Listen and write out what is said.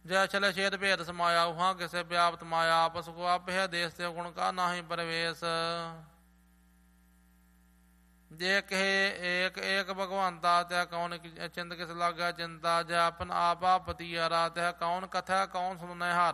ਜੈ ਛਲ ਛੇਦ ਭੇਦ ਸਮਾਇਆ ਉਹਾਂ ਕਿਸੇ ਵਿਆਪਤ ਮਾਇਆ ਆਪਸ ਕੋ ਆਪਿਆ ਦੇਸ ਤੇ ਗੁਣ ਕਾ ਨਾਹੀ ਪ੍ਰਵੇਸ਼ ਜੇ ਕਹੇ ਏਕ ਏਕ ਭਗਵੰਤਾ ਤੈ ਕੌਣ ਚਿੰਤ ਕਿਸ ਲਾਗਾ ਚਿੰਤਾ ਜੈ ਆਪਨ ਆਪਾ ਪਤੀਆਰਾ ਤੈ ਕੌਣ ਕਥਾ ਕੌਣ ਸੁਣੈ ਹਾਰਾ